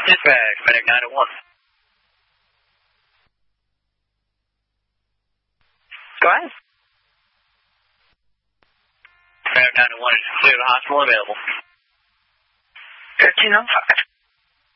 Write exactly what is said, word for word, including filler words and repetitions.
Dispatch, Medic nine oh one. Go ahead. Medic nine oh one is clear to the hospital available. fifteen oh five.